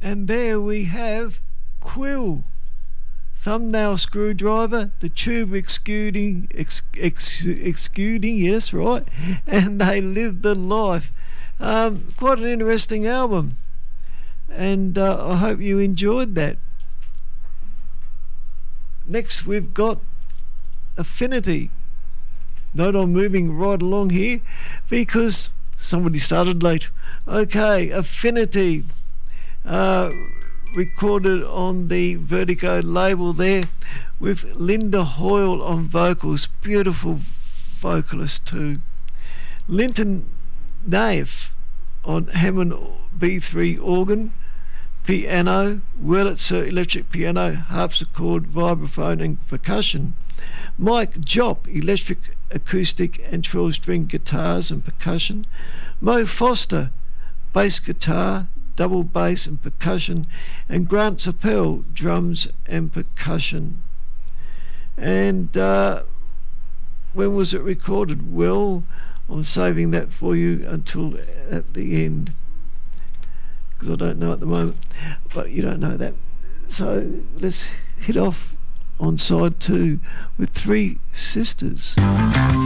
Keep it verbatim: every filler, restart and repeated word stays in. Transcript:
And there we have Quill. Thumbnail screwdriver, the tube executing, ex, ex, executing, yes, right, and They Live the Life. Um, quite an interesting album, and uh, I hope you enjoyed that. Next we've got Affinity. Note I'm moving right along here because somebody started late. Okay, Affinity. Uh, recorded on the Vertigo label there with Linda Hoyle on vocals. Beautiful vocalist too. Linton Nave on Hammond B three organ, piano, Wurlitzer electric piano, harpsichord, vibraphone and percussion. Mike Jopp, electric, acoustic and twelve string guitars and percussion. Mo Foster, bass guitar, double bass and percussion, and Grant Chappell, drums and percussion. And uh, when was it recorded? Well, I'm saving that for you until at the end, because I don't know at the moment, but you don't know that. So let's hit off on side two with Three Sisters.